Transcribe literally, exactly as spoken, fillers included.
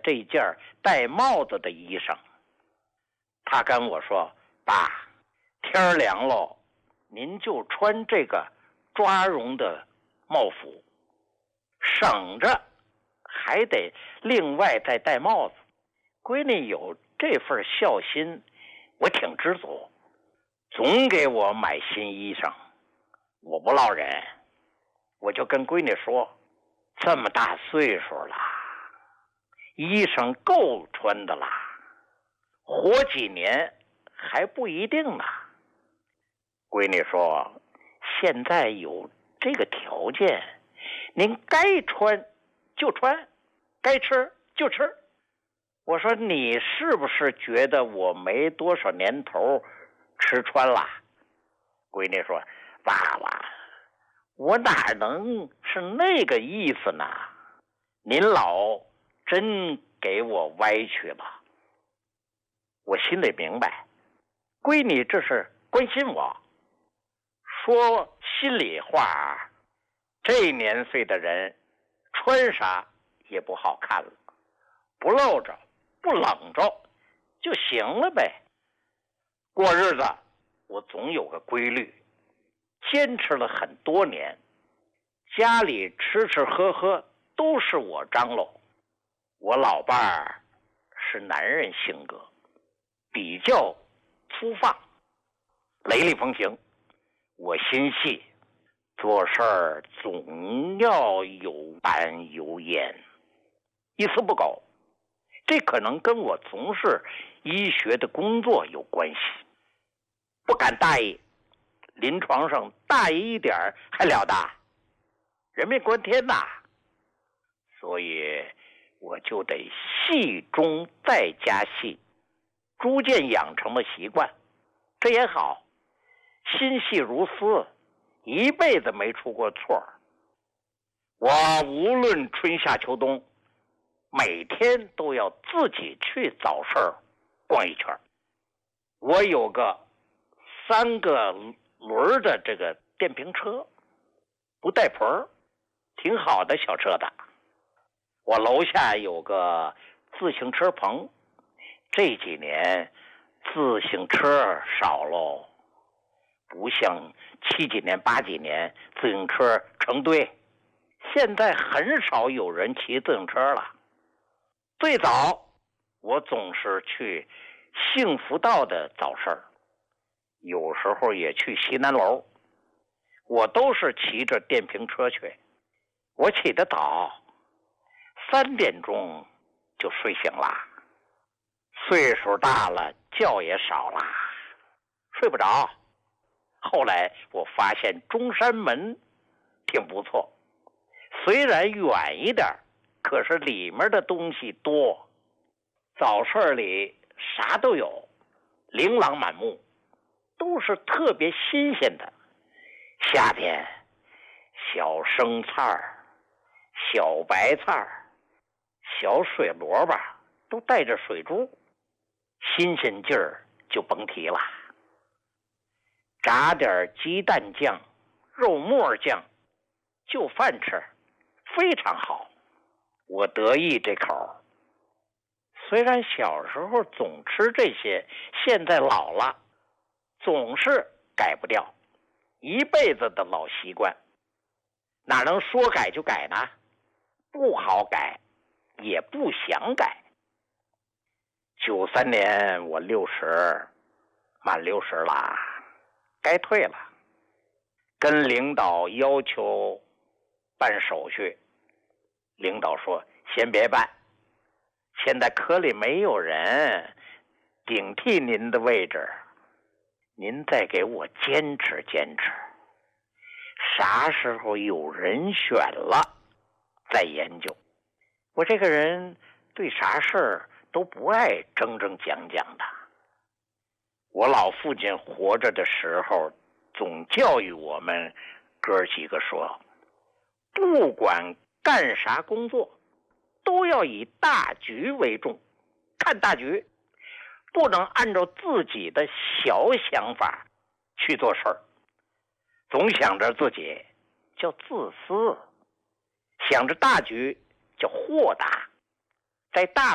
这件戴帽子的衣裳。他跟我说：“爸，天凉了，您就穿这个抓绒的帽服，省着还得另外再戴帽子。闺女有这份孝心，我挺知足，总给我买新衣裳。我不落忍，我就跟闺女说，这么大岁数了，衣裳够穿的啦，活几年还不一定呢。闺女说，现在有这个条件，您该穿就穿，该吃就吃。我说，你是不是觉得我没多少年头吃穿了？闺女说，爸爸，我哪能是那个意思呢？您老真给我歪曲了。我心里明白，闺女这是关心我。说心里话，这年岁的人穿啥也不好看了，不露着不冷着就行了呗。过日子我总有个规律，坚持了很多年，家里吃吃喝喝都是我张罗。我老伴儿是男人性格，比较粗放，雷厉风行。我心细，做事儿总要有板有眼，一丝不苟。这可能跟我从事医学的工作有关系，不敢大意，临床上大意一点还了得，人命关天呐。所以我就得细中再加细，逐渐养成了习惯。这也好，心细如丝，一辈子没出过错。我无论春夏秋冬，每天都要自己去早市逛一圈。我有个三个轮的这个电瓶车，不带棚，挺好的小车的。我楼下有个自行车棚，这几年自行车少喽，不像七几年八几年自行车成堆，现在很少有人骑自行车了。最早我总是去幸福道的早市，有时候也去西南楼，我都是骑着电瓶车去。我起得早，三点钟就睡醒了。岁数大了，觉也少了，睡不着。后来我发现中山门挺不错，虽然远一点，可是里面的东西多。早市里啥都有，琳琅满目，都是特别新鲜的。夏天小生菜、小白菜、小水萝卜都带着水珠，新鲜劲儿就甭提了。炸点鸡蛋酱、肉末酱，就饭吃，非常好。我得意这口。虽然小时候总吃这些，现在老了，总是改不掉，一辈子的老习惯，哪能说改就改呢？不好改，也不想改。九三年我六十，满六十了，该退了。跟领导要求办手续，领导说先别办，现在科里没有人顶替您的位置，您再给我坚持坚持，啥时候有人选了再研究。我这个人对啥事儿都不爱争争讲讲的。我老父亲活着的时候总教育我们哥几个说，不管干啥工作都要以大局为重，看大局，不能按照自己的小想法去做事儿。总想着自己叫自私，想着大局叫豁达。在大